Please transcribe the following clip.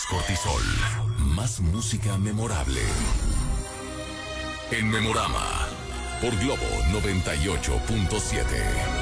Menos cortisol, más música memorable. En Memorama, por Globo 98.7.